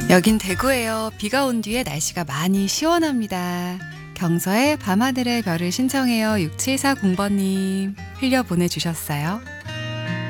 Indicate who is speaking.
Speaker 1: 여긴 대구예요. 비가 온 뒤에 날씨가 많이 시원합니다. 경서의 밤하늘의 별을 신청해요. 6740번님 흘려 보내주셨어요.